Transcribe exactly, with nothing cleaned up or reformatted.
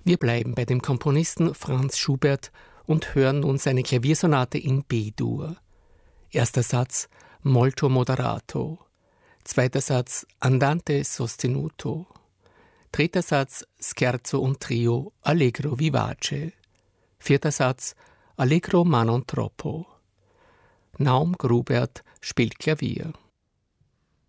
Wir bleiben bei dem Komponisten Franz Schubert und hören nun seine Klaviersonate in B-Dur. Erster Satz Molto moderato. Zweiter Satz Andante sostenuto. Dritter Satz Scherzo und Trio Allegro vivace. Vierter Satz Allegro ma non troppo. Naum Grubert spielt Klavier.